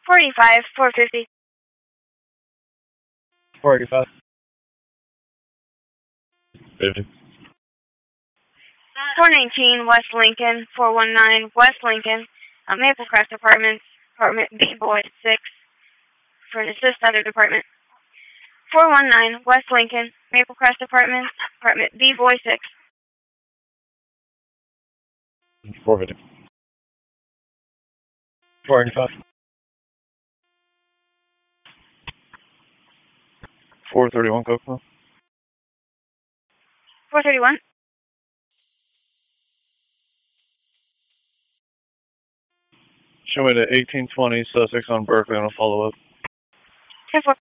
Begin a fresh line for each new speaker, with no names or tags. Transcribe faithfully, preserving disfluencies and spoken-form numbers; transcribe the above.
forty-five, four fifty.
four eighty-five. fifty.
four nineteen West Lincoln, four one nine West Lincoln, uh, Maplecrest Apartments, Apartment B Boy six, for an assist other department. four one nine West Lincoln, Maplecrest Apartments, Apartment B Boy six.
four fifty. four eighty-five. four thirty-one Coconut.
four thirty-one.
Show me to eighteen twenty Sussex on Berkeley on a follow-up.
ten four.